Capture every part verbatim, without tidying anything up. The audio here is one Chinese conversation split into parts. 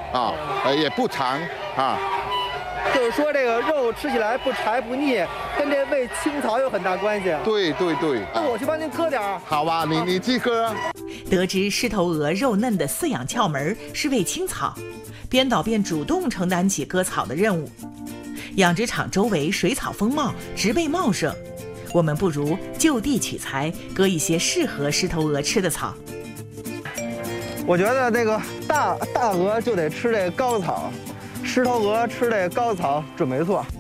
啊，呃也不长啊。 就是说这个肉吃起来不柴不腻，跟这喂青草有很大关系。 对对对。 那我去帮您割点儿。 好吧，你你去割。 得知狮头鹅肉嫩的饲养窍门是喂青草，编导便主动承担起割草的任务。养殖场周围水草丰茂，植被茂盛，我们不如就地取材，割一些适合狮头鹅吃的草。 我觉得这个大大鹅就得吃这高草，狮头鹅吃这高草准没错。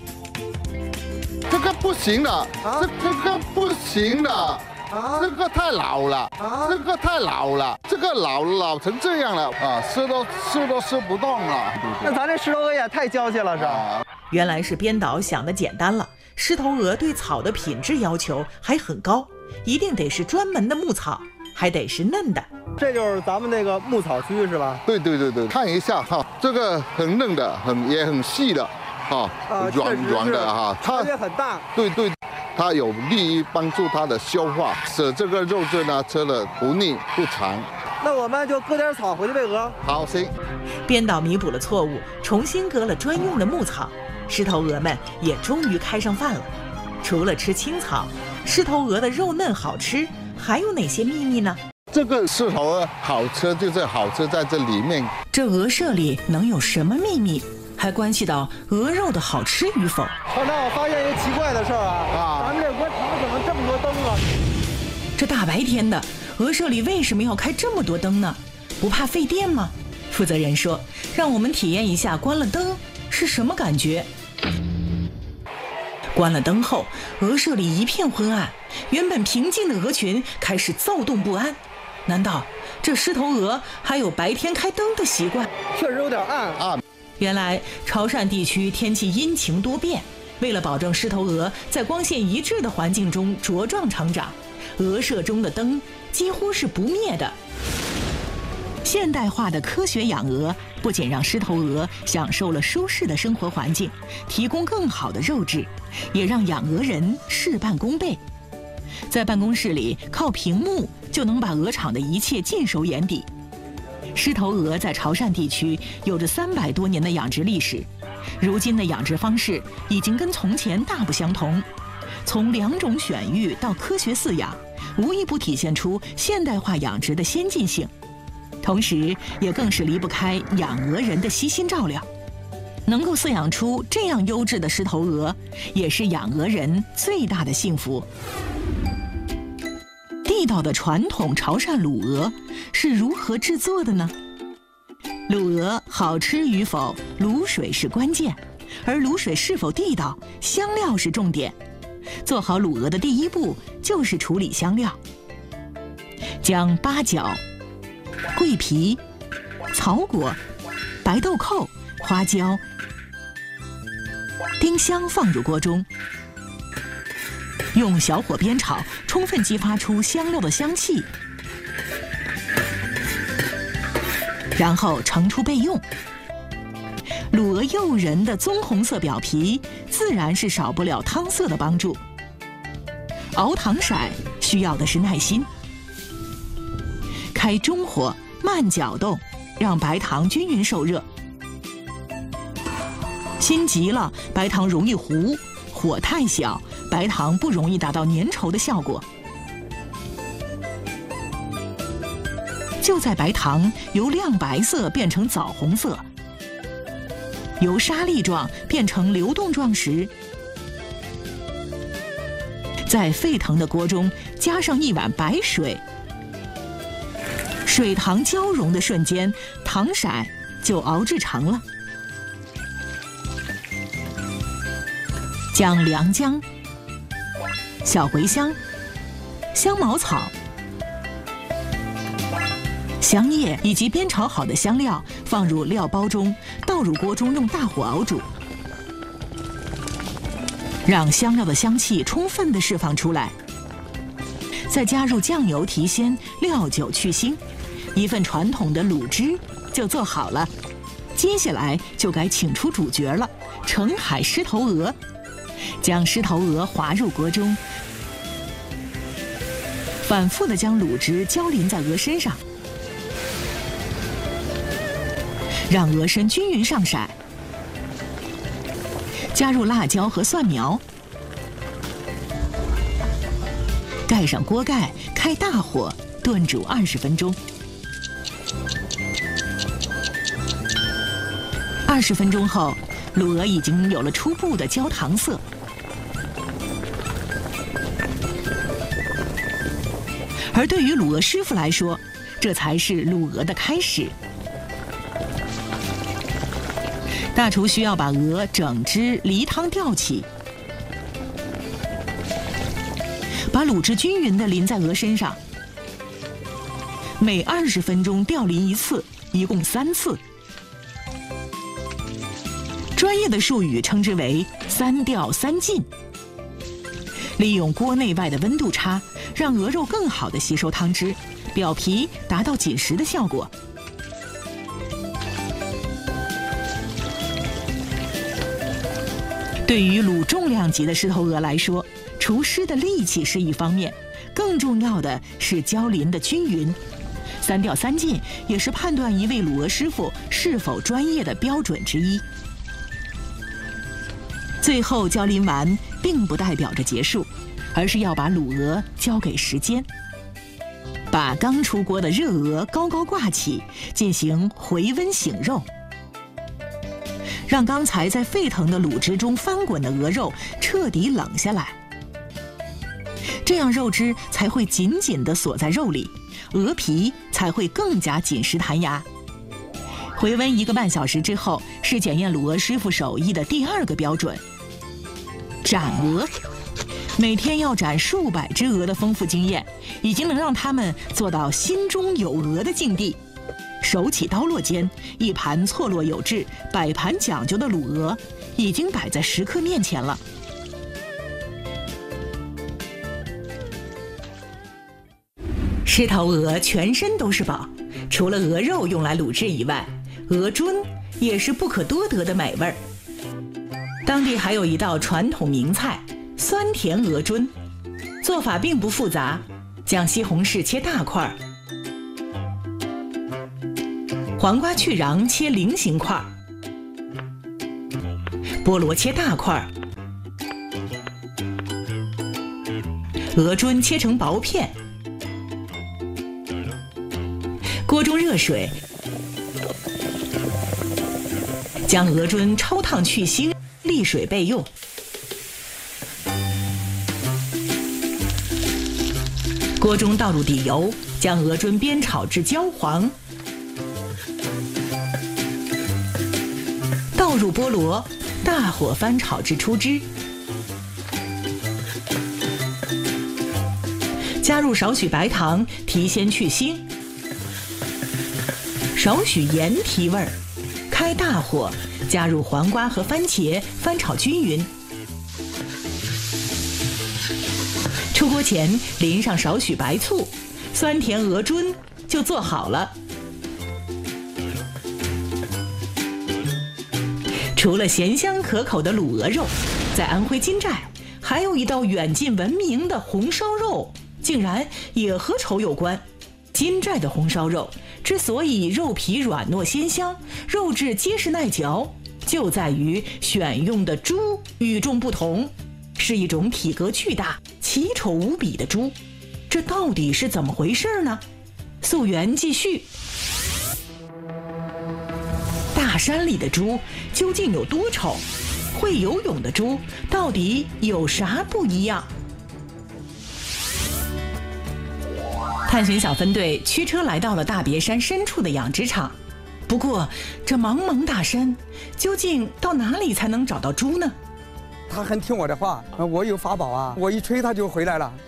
这个不行的， 啊、 这这个不行的，啊、这个太老了，啊、这个太老了，这个老老成这样了啊，吃都吃都吃不动了。 那咱这狮头鹅也太娇气了，是吧？啊、 原来是编导想的简单了，狮头鹅对草的品质要求还很高，一定得是专门的牧草，还得是嫩的。 这就是咱们那个牧草区是吧？ 对对对对，看一下哈，这个很嫩的，很也很细的。啊，软软的哈， 它也很大。 对对，它有利于帮助它的消化，使这个肉质呢吃了不腻不柴。 那我们就割点草回去喂鹅。 好，行。 编导弥补了错误，重新割了专用的牧草，狮头鹅们也终于开上饭了。除了吃青草，狮头鹅的肉嫩好吃，还有哪些秘密呢？ 这个狮头鹅好吃，就是好吃在这里面。 这鹅舍里能有什么秘密？还关系到鹅肉的好吃与否。 团长，我发现一个奇怪的事儿啊！啊，咱们这鹅场怎么这么多灯啊？ 这大白天的，鹅舍里为什么要开这么多灯呢？不怕费电吗？负责人说，让我们体验一下关了灯是什么感觉。关了灯后，鹅舍里一片昏暗，原本平静的鹅群开始躁动不安。难道这狮头鹅还有白天开灯的习惯？ 确实有点暗啊。 原来潮汕地区天气阴晴多变，为了保证狮头鹅在光线一致的环境中茁壮成长，鹅舍中的灯几乎是不灭的。现代化的科学养鹅不仅让狮头鹅享受了舒适的生活环境，提供更好的肉质，也让养鹅人事半功倍。在办公室里靠屏幕就能把鹅场的一切尽收眼底。狮头鹅在潮汕地区有着三百多年的养殖历史，如今的养殖方式已经跟从前大不相同。从两种选育到科学饲养，无一不体现出现代化养殖的先进性，同时也更是离不开养鹅人的悉心照料。能够饲养出这样优质的狮头鹅，也是养鹅人最大的幸福。地道的传统潮汕卤鹅是如何制作的呢？卤鹅好吃与否，卤水是关键，而卤水是否地道，香料是重点。做好卤鹅的第一步就是处理香料，将八角、桂皮、草果、白豆蔻、花椒、丁香放入锅中，用小火煸炒，充分激发出香料的香气，然后盛出备用。卤鹅诱人的棕红色表皮，自然是少不了汤色的帮助。熬糖色需要的是耐心，开中火慢搅动，让白糖均匀受热。心急了，白糖容易糊，火太小，白糖不容易达到粘稠的效果。就在白糖由亮白色变成枣红色，由沙粒状变成流动状时，在沸腾的锅中加上一碗白水，水糖交融的瞬间，糖色就熬制成了。将良姜、小茴香、香茅草、香叶以及煸炒好的香料放入料包中，倒入锅中用大火熬煮，让香料的香气充分地释放出来。再加入酱油提鲜，料酒去腥，一份传统的卤汁就做好了。接下来就该请出主角了——澄海狮头鹅。将狮头鹅滑入锅中，反复地将卤汁浇淋在鹅身上， 让鹅身均匀上色，加入辣椒和蒜苗，盖上锅盖，开大火炖煮二十分钟。二十分钟后，卤鹅已经有了初步的焦糖色。而对于卤鹅师傅来说，这才是卤鹅的开始。大厨需要把鹅整只离汤吊起，把卤汁均匀地淋在鹅身上，每二十分钟吊淋一次，一共三次。专业的术语称之为三吊三浸。利用锅内外的温度差，让鹅肉更好地吸收汤汁，表皮达到紧实的效果。对于卤重量级的狮头鹅来说，厨师的力气是一方面，更重要的是浇淋的均匀。三吊三浸也是判断一位卤鹅师傅是否专业的标准之一。最后浇淋完并不代表着结束，而是要把卤鹅交给时间，把刚出锅的热鹅高高挂起，进行回温醒肉，让刚才在沸腾的卤汁中翻滚的鹅肉彻底冷下来，这样肉汁才会紧紧地锁在肉里，鹅皮才会更加紧实弹牙。回温一个半小时之后，是检验卤鹅师傅手艺的第二个标准——斩鹅。每天要斩数百只鹅的丰富经验，已经能让他们做到心中有鹅的境地。手起刀落间，一盘错落有致、摆盘讲究的卤鹅已经摆在食客面前了。狮头鹅全身都是宝，除了鹅肉用来卤制以外，鹅胗也是不可多得的美味儿。当地还有一道传统名菜——酸甜鹅胗，做法并不复杂，将西红柿切大块，黄瓜去瓤切菱形块，菠萝切大块，鹅胗切成薄片。锅中热水，将鹅胗焯烫去腥，沥水备用。锅中倒入底油，将鹅胗煸炒至焦黄，倒入菠萝，大火翻炒至出汁，加入少许白糖提鲜去腥，少许盐提味儿，开大火，加入黄瓜和番茄翻炒均匀。出锅前淋上少许白醋，酸甜鹅胗就做好了。除了咸香可口的卤鹅肉，在安徽金寨还有一道远近闻名的红烧肉，竟然也和丑有关。金寨的红烧肉之所以肉皮软糯鲜香，肉质结实耐嚼，就在于选用的猪与众不同，是一种体格巨大、奇丑无比的猪。这到底是怎么回事呢？溯源继续。大山里的猪究竟有多丑？会游泳的猪到底有啥不一样？探寻小分队驱车来到了大别山深处的养殖场，不过这茫茫大山，究竟到哪里才能找到猪呢？ 他很听我的话，我有法宝啊，我一吹他就回来了。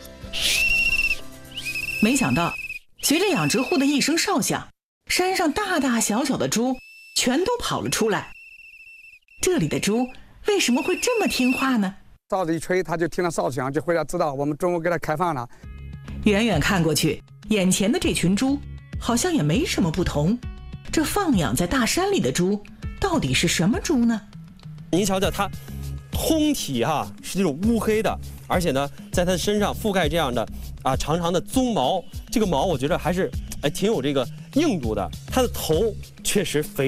没想到，随着养殖户的一声哨响，山上大大小小的猪全都跑了出来。这里的猪为什么会这么听话呢？ 哨子一吹，他就听了哨子响，就回来知道我们中午给他开饭了。 远远看过去，眼前的这群猪好像也没什么不同。这放养在大山里的猪到底是什么猪呢？ 您瞧瞧它通体哈、啊、是这种乌黑的，而且呢在它的身上覆盖这样的啊长长的鬃毛，这个毛我觉得还是哎挺有这个硬度的。它的头确实肥